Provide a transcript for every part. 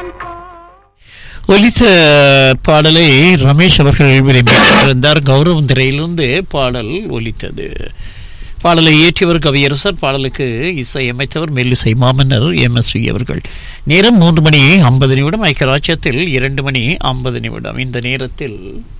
ஒலித்த பாடலை ரமேஷ் அவர்கள் விரும்பியிருந்தார். கௌரவம் திரையிலிருந்து பாடல் ஒலித்தது. பாடலை இயற்றியவர் கவியரசர், பாடலுக்கு இசையமைத்தவர் மெல்லிசை மாமன்னர் MSV அவர்கள். நேரம் 3 மணி 50 நிமிடம். ஐக்கியராஜ்யத்தில் 2 மணி 50 நிமிடம். இந்த நேரத்தில்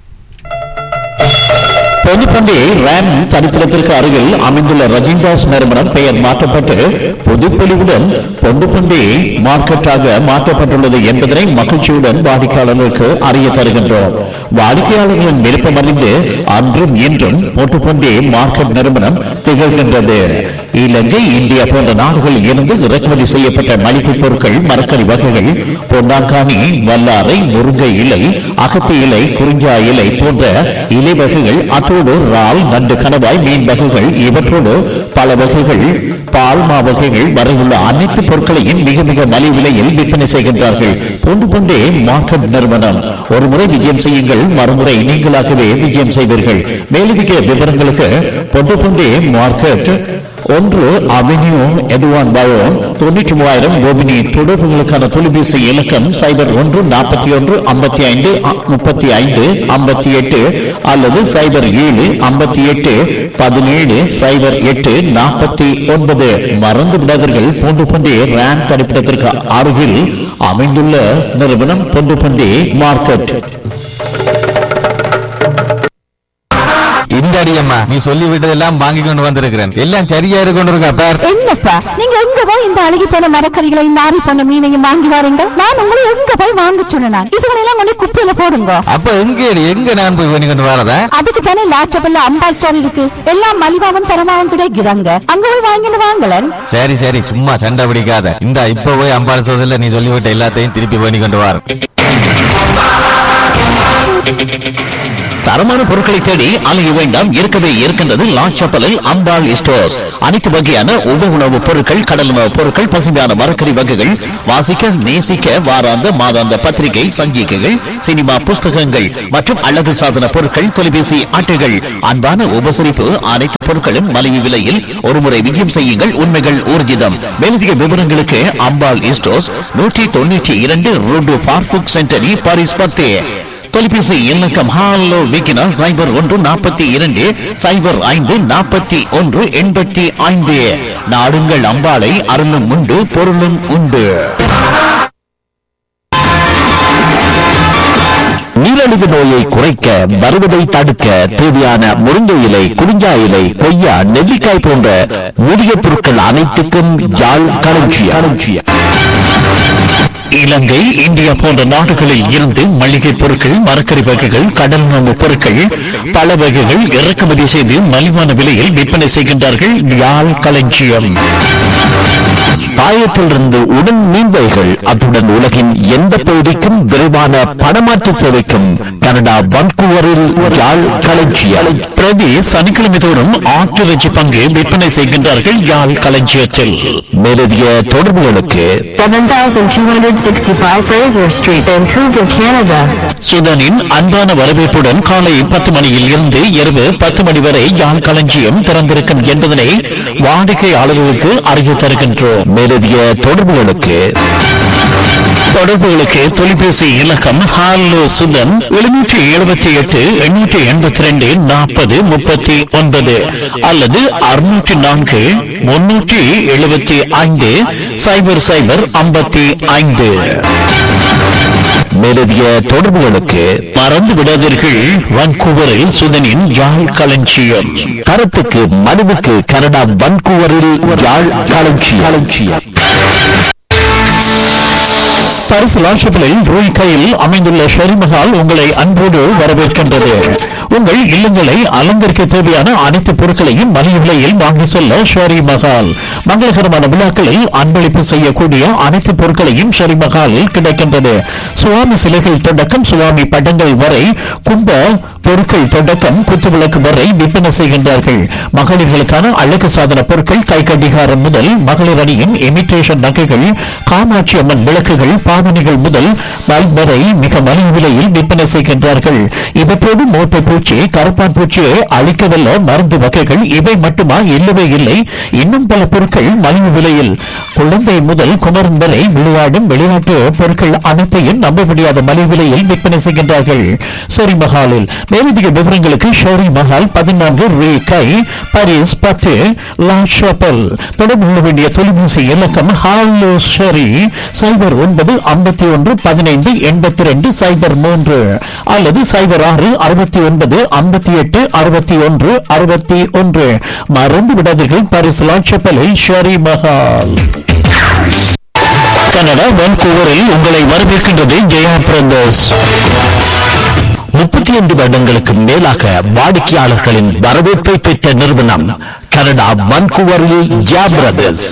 பொதுப்பண்டி ரேம் தனிப்பிடத்திற்கு அருகில் அமைந்துள்ள ரஜின்தாஸ் நிறுவனம் பெயர் மாற்றப்பட்டு புதுப்பொலிவுடன் பொதுப்பண்டி மார்க்கெட்டாக மாற்றப்பட்டுள்ளது என்பதனை மகிழ்ச்சியுடன் வாடிக்கையாளர்களுக்கு அறிய தருகின்றோம். வாடிக்கையாளர்களின் விருப்பம் அறிந்து அன்றும் இன்றும் பொதுப்பண்டி மார்க்கெட் நிறுவனம் திகழ்கின்றது. இலங்கை, இந்தியா போன்ற நாடுகளில் இருந்து இறக்குமதி செய்யப்பட்ட மளிகை பொருட்கள், மரக்கறி வகைகள், பொன்னாங்கானி, வல்லாரை, முருங்கை இலை, அகத்தி இலை, குறிஞ்சா இலை போன்ற இலை வகைகள், அத்தோடு இறால், நண்டு, கணவாய், மீன் வகைகள், இவற்றோடு பல வகைகள், பால்மா வகைகள் வரையுள்ள அனைத்து பொருட்களையும் மிக மிக மலிவு விலையில் விற்பனை செய்கின்றார்கள். பொண்டு பொண்டே மார்க்கெட் நிறுவனம். ஒரு முறை விஜயம் செய்யுங்கள், மறுமுறை நீங்களாகவே விஜயம் செய்வீர்கள். மேலதிக விவரங்களுக்கு பொண்டு பொண்டே மார்க்கெட் 1 அவென்யூ எட்வான் பயோன் 93,000 கோபினி. தொடர்புகளுக்கான தொலைபேசி இலக்கம் 01-42-55-35-58 அல்லது 07-58-17-08-49. மறந்து விடாதீர்கள், பொண்டு பண்டி ரேம் தரிப்பிடத்திற்கு அருகில் அமைந்துள்ள நிறுவனம் பொண்டு பண்டி மார்க்கெட். இந்த அடியம்மா, நீ சொல்லி விட்டதெல்லாம் வாங்கி கொண்டு வந்திருக்கிறேன். எல்லாம் சரியா இருக்கு பார். என்னப்பா நீங்க எங்க போய் இந்த அழுகி போன மரக்கறிகளை, நாரி போன மீனையும் வாங்கி வாருங்கள். நான் உங்களை எங்க போய் வாங்க சொன்னேன்? இதுகளெல்லாம் கொண்டு குப்பையில போடுங்க. அப்ப எங்க நான் போய் பண்ணி கொண்டு வரதா? அதுக்கு தானே லாச்சபல்ல அம்பாள் ஸ்டோர் இருக்கு. எல்லாம் மலிவாவும் தரமாவும் கிடைக்கிறாங்க. அங்க போய் வாங்கிட்டு வாங்கலன். சரி சரி, சும்மா சண்டை பிடிக்காத. இந்த இப்ப போய் அம்பாள் ஸ்டோர்ல நீ சொல்லிவிட்ட எல்லாத்தையும் திருப்பி பண்ணி கொண்டு வர. தரமான பொருட்களை தேடி அலைய வேண்டாம், இருக்கவே இருக்கின்றது லாச்சப்பலில் அம்பாள் ஸ்டோர்ஸ். அனைத்து வகையான உப உணவுப் பொருட்கள், கடல் உணவுப் பொருட்கள், பசுமையான மரக்கறி வகைகள், வாசிக்க நேசிக்க வாராந்த மாதாந்த பத்திரிகை, சஞ்சிகைகள், சினிமா புஸ்தகங்கள் மற்றும் அழகு சாதன பொருட்கள், தொலைபேசி அட்டைகள், அன்பான உபசரிப்பு, அனைத்து பொருட்களும் மலிவு விலையில். ஒருமுறை விஜயம் செய்யுங்கள், உண்மைகள் ஊர்ஜிதம். மேலதிக விவரங்களுக்கு அம்பாள் ஸ்டோர்ஸ் 192 ரோடு பார்புக் சென்டரி, பாரிஸ் 10. தொலைபேசி இலக்கம் ஹாலோ விக்கினா 01-42-05-41-85. நாடுங்கள் அம்பாளை, அருளும் உண்டு, பொருளும் உண்டு. நீரிழிவு நோயை குறைக்க, வருவதை தடுக்க தேவையான முருங்கை இலை, குறிஞ்சா இலை, கொய்யா, நெல்லிக்காய் போன்ற மூலிகை பொருட்கள் அனைத்துக்கும் யாழ் களஞ்சியம். இலங்கை, இந்தியா போன்ற நாடுகளில் இருந்து மளிகை பொருட்கள், மரக்கறி வகைகள், கடல் உணவு பொருட்கள், பல வகைகள் இறக்குமதி செய்து மலிவான விலையில் விற்பனை செய்கின்றார்கள். யாழ் களஞ்சியம். பாயத்திலிருந்து உடன் மீன்வைகள், அத்துடன் உலகின் எந்த பகுதிக்கும் விரைவான பணமாற்று சேவைக்கும் கனடா வன்கூவரில் யாழ் களஞ்சியம். பிரதி சனிக்கிழமை தோறும் ஆட்டிறைச்சி பங்கு விற்பனை செய்கின்றார்கள் யாழ் களஞ்சியத்தில். மேலதிக தொடர்புகளுக்கு 7265 Fraser Street, Vancouver, Canada. சுதனின் அன்பான வரவேற்புடன் காலை 10 மணியில் இருந்து இரவு 10 மணி வரை யாழ் களஞ்சியம் திறந்திருக்கும் என்பதனை வாடிக்கையாளர்களுக்கு அறிய தருகின்றோம். மேலதிக தொடர்புகளுக்கு தொலைபேசி இலக்கம் ஹாலோ சுதன் 778-882-4039 அல்லது 604-375-0055. மேலதிக தொடர்புகளுக்கு மறந்து விடாதீர்கள், வான்கூவரில் சுதனின் யாழ் களஞ்சியம். கருத்துக்கு மனுவுக்கு கனடா வான்கூவரில் யாழ் களஞ்சியம். பாரிஸ் லாஷப்பிளில் ரூய் கையில் அமைந்துள்ள ஷெரி மஹால் உங்களை அன்போடு வரவேற்கின்றது. உங்கள் இல்லங்களை அலங்கரிக்க தேவையான அனைத்து பொருட்களையும் மலிவு விலையில் வாங்கி செல்ல ஷெரி மஹால். மங்களகரமான விழாக்களில் அன்பளிப்பு செய்யக்கூடிய அனைத்து பொருட்களையும் ஷெரி மஹாலில் கிடைக்கின்றது. சுவாமி சிலைகள் தொடக்கம் சுவாமி படங்கள் வரை, கும்ப பொருட்கள் தொடக்கம் குத்துவிளக்கு வரை விற்பனை செய்கின்றார்கள். மகளிர்களுக்கான அழகு சாதன பொருட்கள், கை கடிகாரம் முதல் மகளிர் அணியின் இமிட்டேஷன் நகைகள், காமாட்சி அம்மன் விளக்குகள், பாவனைகள் முதல் பல்ப் வரை மிக மலிவு விலையில் விற்பனை செய்கின்றார்கள். இவற்றோடு மோட்டை பூச்சி பூச்சி, கருப்பான் பூச்சியை அழிக்கவல்ல மருந்து வகைகள் இவை மட்டுமா? இல்லவே இல்லை, இன்னும் பல பொருட்கள் மலிவு விலையில். குழந்தை முதல் குமரன் வரை விளையாடும் விளையாட்டு பொருட்கள் அனைத்தையும் நம்ப முடியாத மலிவு விலையில் விற்பனை செய்கின்றார்கள் ஷெரி மஹாலில். மேலதிக விவரங்களுக்கு ஷெரி மஹால் 14 ரூ கை, பாரிஸ் 10 லா ஷாப்பல். தொடர்பு கொள்ள வேண்டிய தொலைபேசி இலக்கம் ஹாலோ ஷெரி 0991158203 அல்லது 0669586161. மறந்து விடாதீர்கள், பாரிஸ் லா ஷாப்பலில் ஷெரி மஹால். கனடா வான்கூவரில் உங்களை வரவேற்கின்றது ஜெயா பிரதர்ஸ். 35 வருடங்களுக்கு மேலாக வாடிக்கையாளர்களின் வரவேற்பை பெற்ற நிறுவனம் கனடா வான்கூவரில் ஜெயா பிரதர்ஸ்.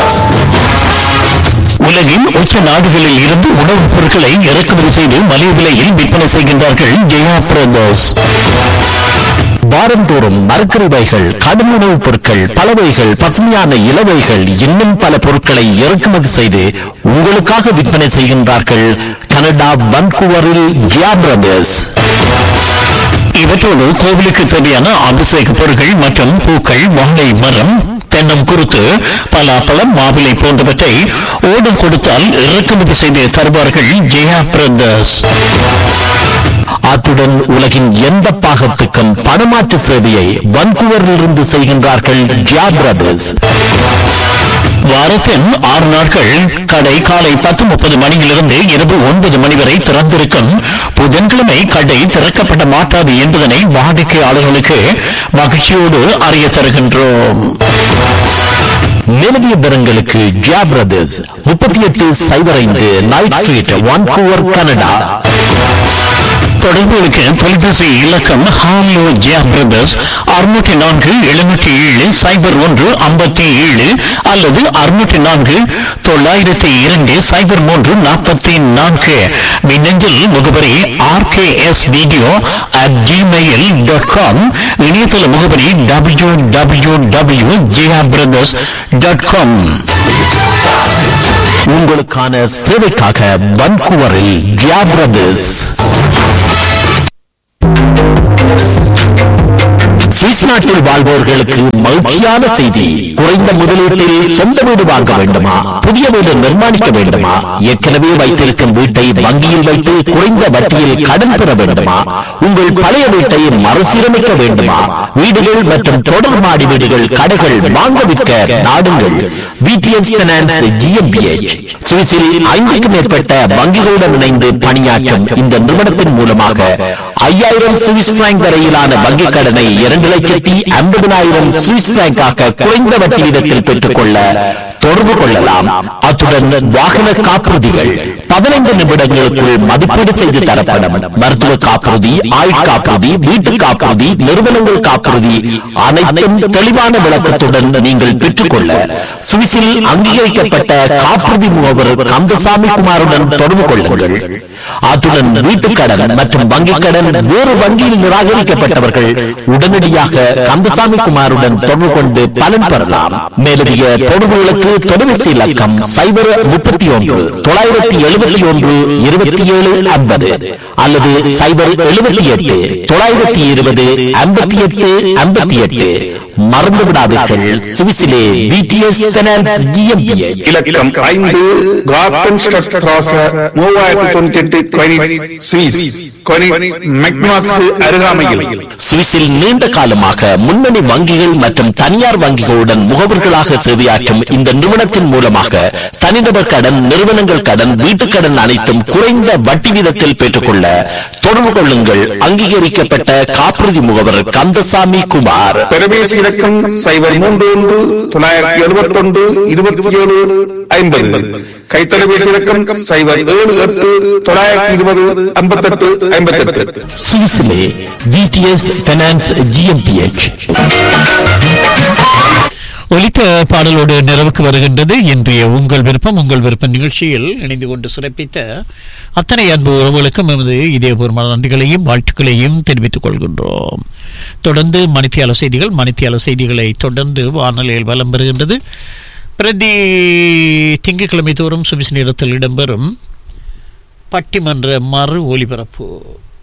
உலகின் உச்ச நாடுகளில் இருந்து உணவுப் பொருட்களை இறக்குமதி செய்து மலிவு விலையில் விற்பனை செய்கின்றார்கள் ஜெயா பிரதர்ஸ். வாரந்தோறும் மரக்கறிவைகள், கடும் உணவுப் பொருட்கள், பலவைகள், பசுமையான இலவைகள், இன்னும் பல பொருட்களை இறக்குமதி செய்து உங்களுக்காக விற்பனை செய்கின்றார்கள் கனடா வான்கூவரில் ஜெயா பிரதர்ஸ். இவற்றோடு கோவிலுக்கு தேவையான அபிஷேக பொருட்கள் மற்றும் பூக்கள், வாழை மரம், தென்னம் குருத்து, பலாப்பழம், மாவிலை போன்றவற்றை ஓடம் கொடுத்தால் இறக்குமதி செய்து தருவார்கள் ஜெயா பிரதர்ஸ். அத்துடன் உலகின் எந்த பாகத்துக்கும் பணமாற்று சேவையை வான்கூவரில் இருந்து செய்கின்றார்கள் ஜெயா பிரதர்ஸ். வாரத்தின் 6 நாட்கள் கடை காலை 10:30 மணியிலிருந்து இரவு 9 மணி வரை திறந்திருக்கும். புதன்கிழமை கடை திறக்கப்பட மாட்டாது என்பதனை வாடிக்கையாளர்களுக்கு மகிழ்ச்சியோடு அறிய தருகின்றோம். மேலதிக விவரங்களுக்கு Jaya brothers 3805 night street, Vancouver, Canada. தொடர்புகளுக்கு தொலைபேசி இலக்கம் ஹாலோ ஜெயா பிரதர்ஸ் 604-707-01-57 அல்லது 604-902-0344. மின்னஞ்சல் முகவரி rksvideo@gmail.com. இணையதள முகவரி www.jayabrothers.com. உங்களுக்கான சேவைக்காக வான்கூவரில் ஜெயா பிரதர்ஸ். சுவிஸ் நாட்டில் வாழ்பவர்களுக்கு மகிழ்ச்சியான செய்தி. குறைந்த முதலீட்டில் சொந்த வீடு வாங்க வேண்டுமா? புதிய வீடு நிர்மாணிக்க வேண்டுமா? ஏற்கனவே வைத்திருக்கும் வீட்டை வங்கியில் வைத்து குறைந்த வட்டியில் கடன் பெற வேண்டுமா? உங்கள் பழைய வீட்டை மறுசீரமைக்க வேண்டுமா? வீடுகள் மற்றும் தொடர் மாடி வீடுகள், கடைகள் வாங்க விற்க நாடுங்கள் விடிஎஸ் பைனான்ஸ் GmbH. சுவிஸில் 5க்கும் மேற்பட்ட வங்கிகளுடன் இணைந்து பணியாற்றும் இந்த நிறுவனத்தின் மூலமாக 5000 சுவிஸ் பிராங்க் வரையிலான வங்கிக் கடனை 2,50,000 சுவிஸ் பிராங்காக குறைந்த வட்டி வீதத்தில் பெற்றுக்கொள்ள தொடர்பு கொள்ளலாம். அத்துடன் வாகன காப்புறுதிகள் 15 நிமிடங்களுக்குள் மதிப்பீடு செய்து தரப்படும். மருத்துவ காப்புறுதி, ஆயுள் காப்புறுதி, வீட்டு காப்புறுதி, நிறுவனங்கள் காப்புறுதி அனைத்தும் தெளிவான விளக்கத்துடன் நீங்கள் பெற்றுக்கொள்ள சுவிஸில் அங்கீகரிக்கப்பட்ட காப்புறுதி முகவர் கந்தசாமி குமாருடன் தொடர்பு கொள்ளுங்கள். அத்துடன் வீட்டுக் கடன் மற்றும் வங்கிக் கடன் வேறு வங்கியில் நிராகரிக்கப்பட்டவர்கள் உடனடியாக கந்தசாமி குமாருடன் தொடர்பு கொண்டு பலன் பெறலாம். மேலதிக தொடர்புகளுக்கு தொலைபேசி இலக்கம் 031-971-2750 அல்லது 078-920-5858. மறந்து விடாதீர்கள், சுவிஸிலே விடிஎஸ் பைனான்ஸ் GmbH. இலக்கம் 5 கார்டன் ஸ்ட்ராஸ 3098 சுவிஸ் மெக்னாஸ்க்கு அருகாமையில். சுவிஸில் நீண்ட காலமாக முன்னணி வங்கிகள் மற்றும் தனியார் வங்கிகளுடன் முகவர்களாக சேவையாற்றும் இந்த நிறுவனத்தின் மூலமாக தனிநபர் கடன், நிறுவனங்கள் கடன், வீட்டுக் கடன் அனைத்தும் குறைந்த வட்டி வீதத்தில் பெற்றுக்கொள்ள தொடர்பு கொள்ளுங்கள். அங்கீகரிக்கப்பட்ட காப்புறுதி முகவர் கந்தசாமி குமார். தொலைபேசி இலக்கம் 031-971-2750. கைத்தொலைபேசி இலக்கம் 078-920-5858. சுவிஸிலே விடிஎஸ் பைனான்ஸ் GmbH. ஒலித்த பாடலோடு நிறைவுக்கு வருகின்றது இன்றைய உங்கள் விருப்பம் உங்கள் விருப்பம் நிகழ்ச்சியில் இணைந்து கொண்டு சிறப்பித்த அத்தனை அன்பு உறவுகளுக்கும் எமது இதயபூர்வமான நன்றிகளையும் வாழ்த்துக்களையும் தெரிவித்துக் கொள்கின்றோம். தொடர்ந்து மணித்தியால செய்திகளை தொடர்ந்து வானொலியில் வலம் பெறுகின்றது. பிரதி திங்கட்கிழமை தோறும் சுவிஸ் நேரத்தில் இடம்பெறும் பட்டிமன்ற மறு ஒலிபரப்பு